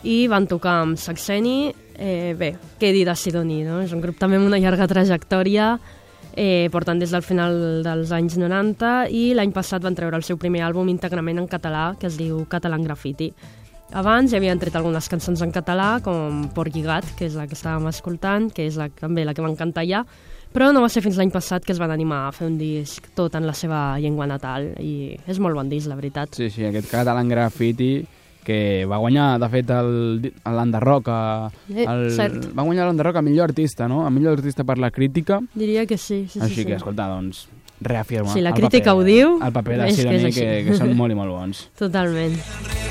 i van tocar amb Saxeni, bé, què dir de Sidoní, no? És un grup també amb una llarga trajectòria, portant des del final dels anys 90, i l'any passat van treure el seu primer àlbum íntegrament en català, que es diu Catalan Graffiti. Abans hi havien tret algunes cançons en català, com Porc i Gat, que és la que estàvem escoltant, que és també la que van cantar ja, però no va ser fins l'any passat que es van animar a fer un disc tot en la seva llengua natal, i és molt bon disc, la veritat. Sí, aquest Catalan Graffiti, que va guanyar, de fet, l'Enderrock, va guanyar l'Enderrock a millor artista, no? A millor artista per la crítica. Diria que sí. Així que, escolta, doncs, reafirma. Si la crítica ho diu, el paper de Sidoní, que són molt i molt bons. Totalment.